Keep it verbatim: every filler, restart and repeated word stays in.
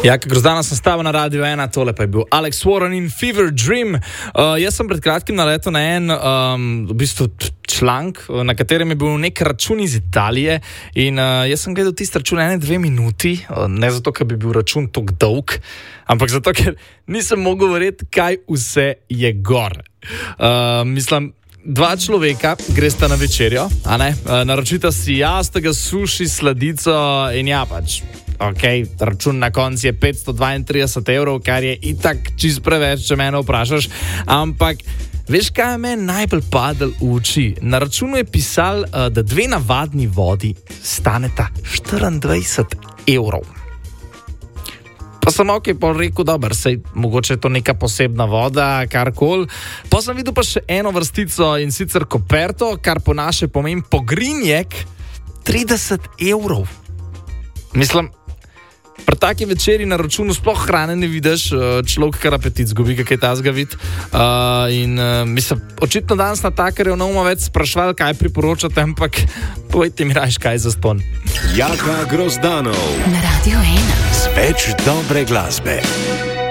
Ja, Grozdana sem stava na Radio ena, tole pa je bil Alex Warren in Fever Dream. Uh, jaz sem pred kratkim naletel na en um, v bistvu članek, na katerem je bil nek račun iz Italije in uh, jaz sem gledal tisti račun ene dve minuti, uh, ne zato, ker bi bil račun tok dolg, ampak zato, ker nisem mogel verjeti, kaj vse je gor. Uh, mislim, dva človeka gresta na večerjo, a ne? Uh, naročita si jastega suši, sladico in ja pač. Ok, račun na konci je petsto dvaintrideset evrov, kar je itak čist preveč, če mene vprašaš, ampak veš, kaj je meni najbolj padel v oči? Na računu je pisal, da dve navadni vodi staneta štiriindvajset evrov. Pa sem ok, pol rekel, dober, sej mogoče je to neka posebna voda, karkoli. Pa sem videl pa še eno vrstico in sicer koperto, kar po naše pomeni pogrinjek, trideset evrov. Mislim, pri taki večeri na računu sploh hrane ne vidiš, človek kar apetit zgubi, kaj tazga vid. Uh, in uh, mislim, očitno danes na takarjev ne bomo več sprašvali, kaj priporočate, ampak povejte mi rajš, kaj za ston. Jaka Grozdanov na Radio ena. Z več dobre glasbe.